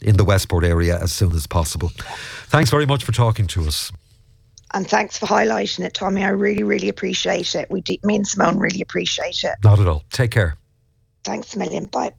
in the Westport area as soon as possible. Thanks very much for talking to us. And thanks for highlighting it, Tommy. I really, really appreciate it. Me and Simone really appreciate it. Not at all. Take care. Thanks a million. Bye.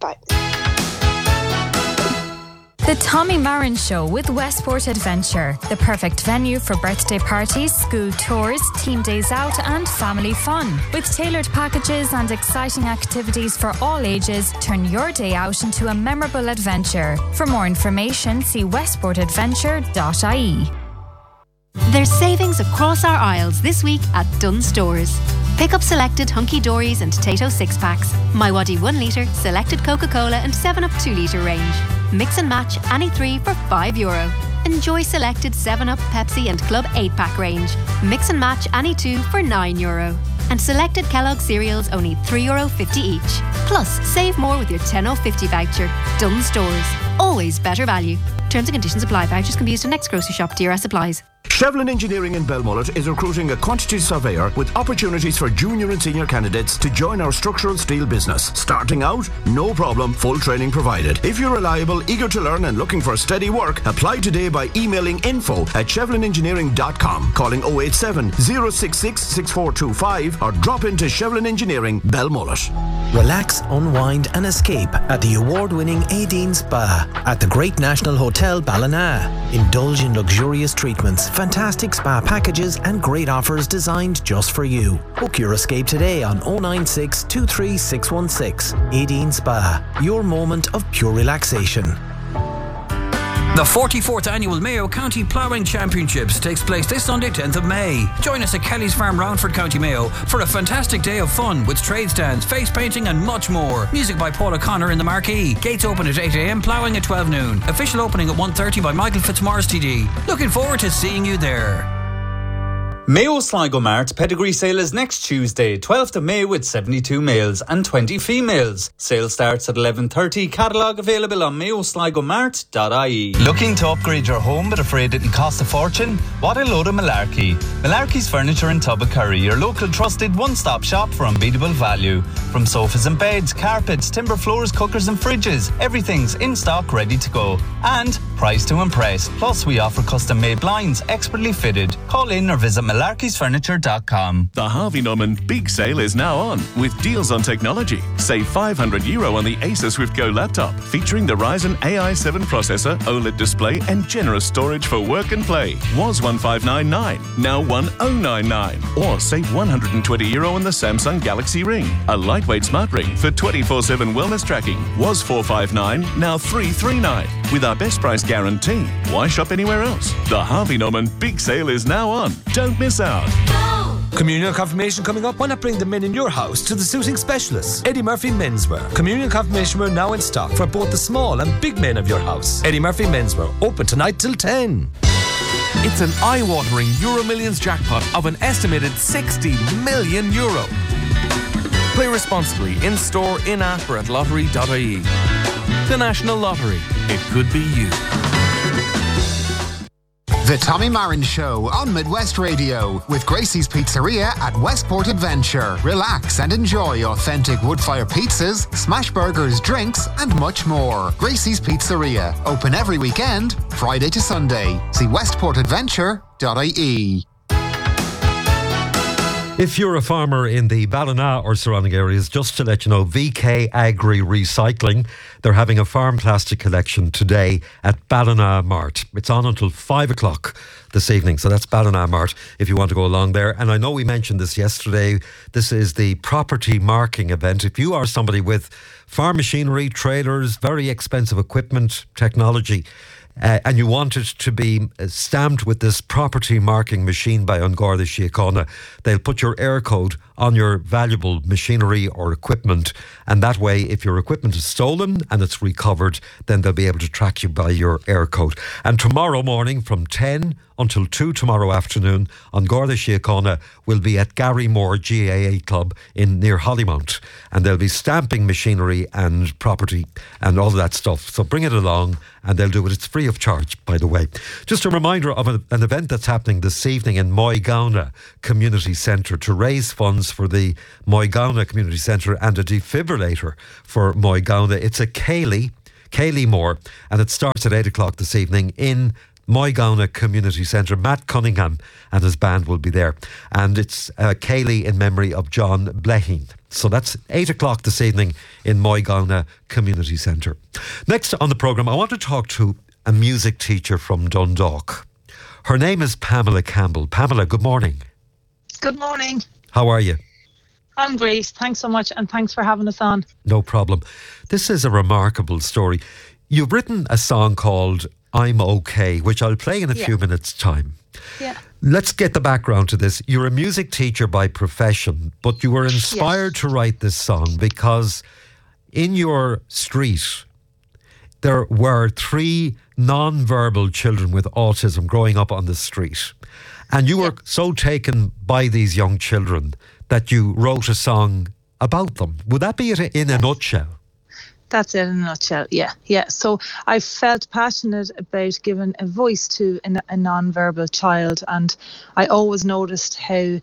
The Tommy Marin Show with Westport Adventure, the perfect venue for birthday parties, school tours, team days out and family fun. With tailored packages and exciting activities for all ages, turn your day out into a memorable adventure. For more information, see westportadventure.ie. There's savings across our aisles this week at Dunnes Stores. Pick up selected Hunky Dories and Tato 6-packs, My Waddy 1 litre, selected Coca-Cola and 7-Up 2 litre range. Mix and match any 3 for €5. Enjoy selected 7-Up, Pepsi and Club 8-pack range. Mix and match any 2 for €9. And selected Kellogg cereals only €3.50 each. Plus, save more with your 10.50 voucher. Dunnes Stores. Always better value. Terms and conditions apply. Vouchers can be used in next grocery shop. DRS supplies. Shevlin Engineering in Belmullet is recruiting a quantity surveyor with opportunities for junior and senior candidates to join our structural steel business. Starting out, no problem, full training provided. If you're reliable, eager to learn and looking for steady work, apply today by emailing info@shevlinengineering.com, calling 087 066 6425 or drop into Shevlin Engineering, Belmullet. Relax, unwind and escape at the award-winning Aideen Spa at the Great National Hotel Ballina. Indulge in luxurious treatments, fantastic spa packages and great offers designed just for you. Book your escape today on 096 23616. Aideen Spa, your moment of pure relaxation. The 44th Annual Mayo County Ploughing Championships takes place this Sunday, 10th of May. Join us at Kelly's Farm, Roundford, County Mayo for a fantastic day of fun with trade stands, face painting and much more. Music by Paul O'Connor in the marquee. Gates open at 8 a.m, ploughing at 12 noon. Official opening at 1:30 by Michael Fitzmaurice TD. Looking forward to seeing you there. Mayo Sligo Mart Pedigree Sale is next Tuesday, 12th of May, with 72 males and 20 females. Sale starts at 11:30. Catalogue available on mayosligomart.ie. Looking to upgrade your home but afraid it'll cost a fortune? What a load of malarkey. Malarkey's Furniture in Tubbercurry, your local trusted one-stop shop for unbeatable value. From sofas and beds, carpets, timber floors, cookers and fridges, everything's in stock, ready to go. And price to impress. Plus, we offer custom-made blinds, expertly fitted. Call in or visit malarkeysfurniture.com. The Harvey Norman Big Sale is now on with deals on technology. Save €500 on the Asus Swift Go laptop featuring the Ryzen AI7 processor, OLED display and generous storage for work and play. Was €1599, now €1099. Or save €120 on the Samsung Galaxy Ring, a lightweight smart ring for 24/7 wellness tracking. Was $459, now $339. With our best price guarantee. Why shop anywhere else? The Harvey Norman Big Sale is now on. Don't miss out. Communion confirmation coming up. Why not bring the men in your house to the suiting specialists? Eddie Murphy Menswear. Communion confirmation wear now in stock for both the small and big men of your house. Eddie Murphy Menswear, open tonight till 10. It's an eye-watering Euro Millions jackpot of an estimated €60 million. Play responsibly in store, in-app or at lottery.ie. The National Lottery. It could be you. The Tommy Marin Show on Midwest Radio with Gracie's Pizzeria at Westport Adventure. Relax and enjoy authentic wood-fire pizzas, smash burgers, drinks and much more. Gracie's Pizzeria, open every weekend, Friday to Sunday. See westportadventure.ie. If you're a farmer in the Ballina or surrounding areas, just to let you know, VK Agri Recycling, they're having a farm plastic collection today at Ballina Mart. It's on until 5 o'clock this evening, so that's Ballina Mart if you want to go along there. And I know we mentioned this yesterday, this is the property marking event. If you are somebody with farm machinery, trailers, very expensive equipment, technology, and you want it to be stamped with this property marking machine by An Garda Síochána, they'll put your air code on your valuable machinery or equipment, and that way if your equipment is stolen and it's recovered, then they'll be able to track you by your air code. And tomorrow morning from 10 until 2 tomorrow afternoon, An Garda Síochána will be at Gary Moore GAA Club in near Hollymount, and they'll be stamping machinery and property and all of that stuff. So bring it along and they'll do it. It's free of charge, by the way. Just a reminder of an event that's happening this evening in Moygauna Community Centre to raise funds for the Moygauna Community Centre and a defibrillator for Moygauna. It's a Cayley Kaylee Moore, and it starts at 8 o'clock this evening in Moygauna Community Centre. Matt Cunningham and his band will be there. And it's Kaylee in memory of John Bleheen. So that's 8 o'clock this evening in Moygauna Community Centre. Next on the programme, I want to talk to a music teacher from Dundalk. Her name is Pamela Campbell. Pamela, good morning. Good morning. How are you? I'm great. Thanks so much, and thanks for having us on. No problem. This is a remarkable story. You've written a song called I'm OK, which I'll play in a few minutes' time. Yeah. Let's get the background to this. You're a music teacher by profession, but you were inspired to write this song because in your street there were 3 non-verbal children with autism growing up on the street. And you were so taken by these young children that you wrote a song about them. Would that be it in a nutshell? That's it in a nutshell, yeah. So I felt passionate about giving a voice to a non-verbal child, and I always noticed how,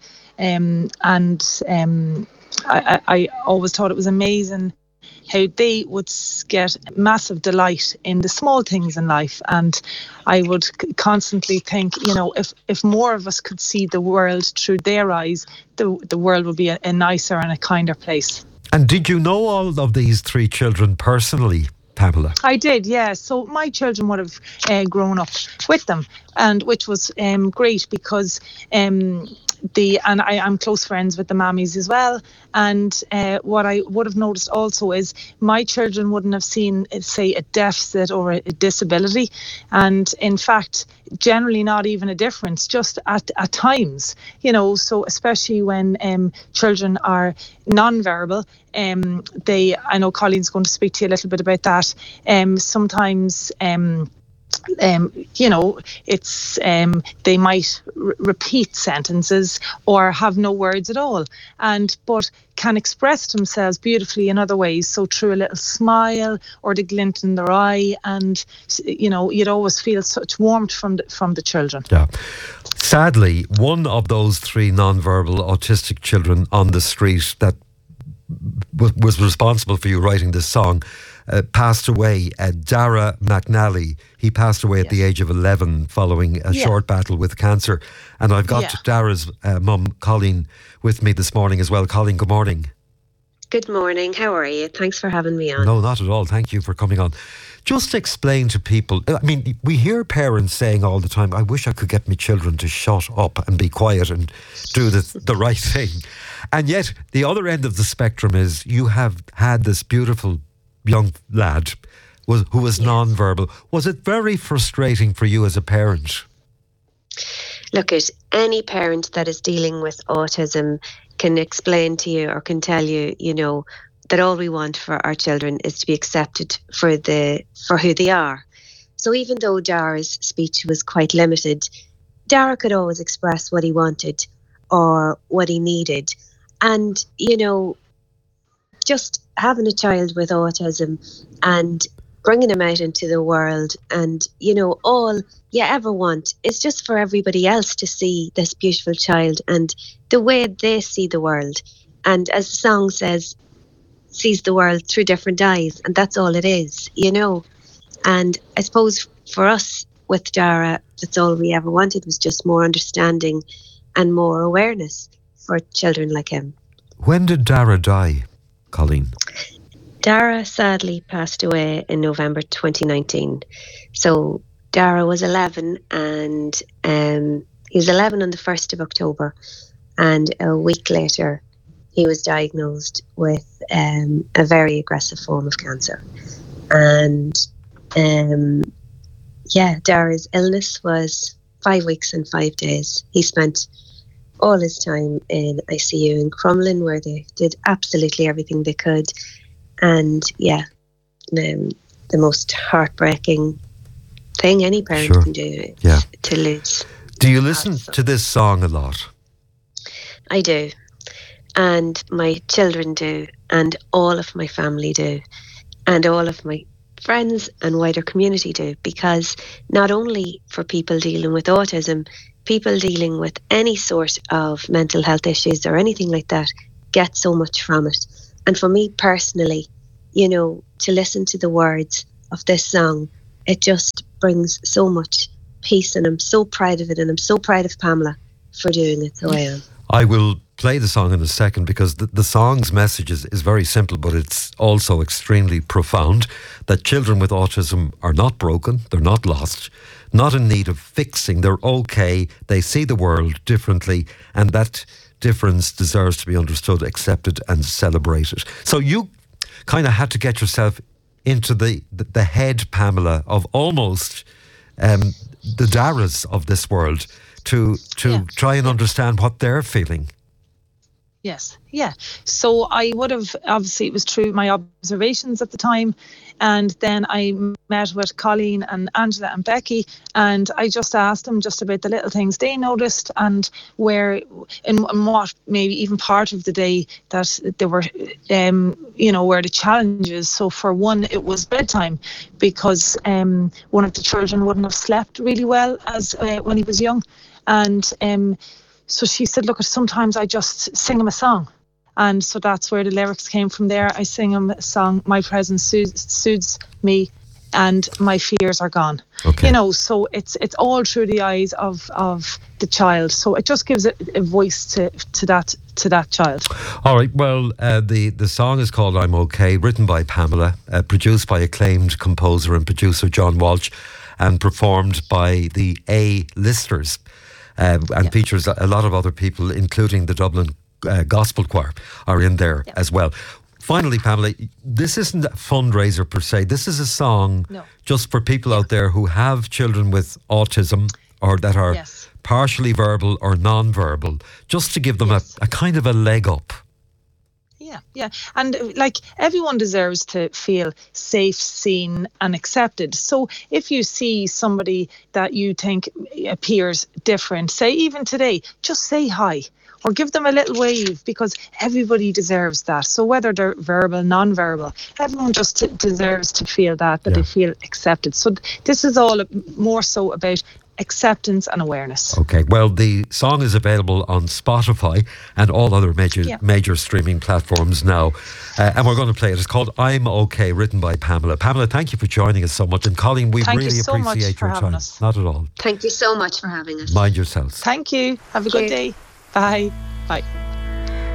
I always thought it was amazing how they would get massive delight in the small things in life. And I would constantly think, if more of us could see the world through their eyes, the world would be a nicer and a kinder place. And did you know all of these 3 children personally, Pamela? I did, yeah. So my children would have grown up with them, and which was great because I'm close friends with the mammies as well. And what I would have noticed also is my children wouldn't have seen, say, a deficit or a disability. And in fact, generally not even a difference, just at times, so especially when children are non-verbal, I know Colleen's going to speak to you a little bit about that. Sometimes it's they might repeat sentences or have no words at all, but can express themselves beautifully in other ways. So through a little smile or the glint in their eye, and you'd always feel such warmth from the children. Yeah. Sadly, one of those 3 non-verbal autistic children on the street that was responsible for you writing this song passed away. Dara McNally. He passed away at the age of 11 following a short battle with cancer. And I've got Dara's mum, Colleen, with me this morning as well. Colleen, good morning. Good morning. How are you? Thanks for having me on. No, not at all. Thank you for coming on. Just explain to people, I mean, we hear parents saying all the time, I wish I could get my children to shut up and be quiet and do the right thing. And yet, the other end of the spectrum is you have had this beautiful young lad who was non-verbal. Was it very frustrating for you as a parent? Look, at any parent that is dealing with autism can explain to you or can tell you, that all we want for our children is to be accepted for who they are. So even though Dara's speech was quite limited, Dara could always express what he wanted or what he needed. And, just having a child with autism and bringing him out into the world, and, all you ever want is just for everybody else to see this beautiful child and the way they see the world. And as the song says, sees the world through different eyes, and that's all it is, And I suppose for us with Dara, that's all we ever wanted, was just more understanding and more awareness for children like him. When did Dara die, Colleen? Dara sadly passed away in November 2019. So Dara was 11, and he was 11 on the 1st of October, and a week later he was diagnosed with a very aggressive form of cancer. And Dara's illness was 5 weeks and 5 days. He spent all his time in ICU in Crumlin, where they did absolutely everything they could. And the most heartbreaking thing any parent can do to lose. Do you listen to this song a lot? I do. And my children do. And all of my family do. And all of my friends and wider community do. Because not only for people dealing with autism, people dealing with any sort of mental health issues or anything like that get so much from it. And for me personally, to listen to the words of this song, it just brings so much peace, and I'm so proud of it, and I'm so proud of Pamela for doing it. So I am. I will play the song in a second, because the song's message is very simple, but it's also extremely profound, that children with autism are not broken, they're not lost, not in need of fixing, they're okay, they see the world differently, and that difference deserves to be understood, accepted and celebrated. So you kind of had to get yourself into the head, Pamela, of almost the Daras of this world to try and understand what they're feeling. Yes, yeah. So I would have, obviously it was through my observations at the time, and then I met with Colleen and Angela and Becky, and I just asked them just about the little things they noticed, and where, and what maybe even part of the day that they were, where the challenges. So for one, it was bedtime, because one of the children wouldn't have slept really well as when he was young, and so she said, look, sometimes I just sing him a song. And so that's where the lyrics came from there. I sing him a song, My Presence Soothes Me and My Fears Are Gone. Okay. So it's all through the eyes of the child. So it just gives a voice to that child. All right, well, the song is called I'm Okay, written by Pamela, produced by acclaimed composer and producer John Walsh, and performed by the A-listers. And features a lot of other people, including the Dublin Gospel Choir, are in there as well. Finally, Pamela, this isn't a fundraiser per se. This is a song just for people out there who have children with autism, or that are partially verbal or non-verbal, just to give them a kind of a leg up. Yeah. And like, everyone deserves to feel safe, seen and accepted. So if you see somebody that you think appears different, say even today, just say hi or give them a little wave, because everybody deserves that. So whether they're verbal, non-verbal, everyone just deserves to feel that they feel accepted. So this is all more so about acceptance and awareness. Okay, well, the song is available on Spotify and all other major streaming platforms now, and we're going to play it. It's called I'm Okay, written by Pamela. Pamela, thank you for joining us so much, and Colleen, we really appreciate your time. Not at all. Thank you so much for having us. Mind yourselves. Thank you. Have a good day. Bye.